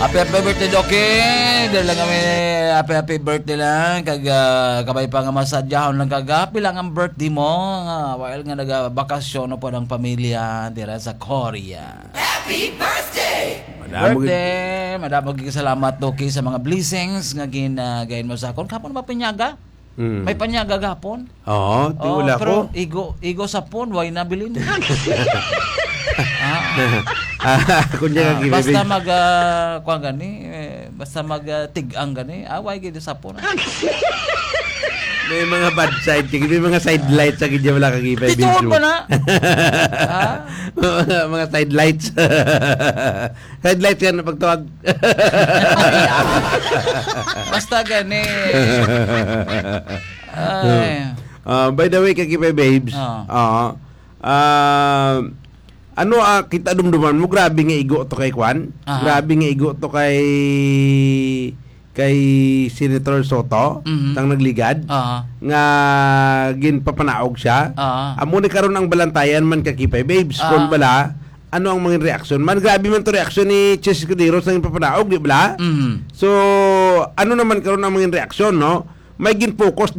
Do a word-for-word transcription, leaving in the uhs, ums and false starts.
Happy happy birthday, Doki! Dahil lang kami happy happy birthday lang. Kag uh, kabay pa nga masadyahon lang kag happy lang ang birthday mo. Uh, while nga naga-bakasyon po ng pamilya dira sa Korea. Happy birthday! Madamo birthday! Madamo gid salamat, Doki, sa mga blessings nga ginagayon mo sa akon. Kapon ba pinyaga? Mm. May panyaga gapon? Oo, Oh, tiwala pero ko. igo igo sa pon, why nabilin? ah, Ah, kunya Ah, ka basta mag uh, kuan gani eh, basta mag uh, tig-ang gani away gid sa pon. May mga bad side, kaya may mga side lights sa kanya wala kang ipa. Tituon ba na? Ha? mga, mga side lights. Side lights yan na pagtawag. Basta gani. Ay. Uh, by the way, kakipa babes. Ah. Uh, uh, ano ah, kita dumduman mo, grabe nga igo to kay Kwan. Aha. Grabe nga igo to kay kay Senator Soto, Mhm. tang nagligad. Ah. Nga ginpapanaog siya. Ah. Amo ni karon ang balantayan man kakipay babes. Ah. Kung bala, ano ang mga reaksyon man? Grabe man to reaksyon ni Chess Escuderos sa papanaog, di ba? Mhm. So, ano naman karon ang mga reaksyon, no? May gin-focus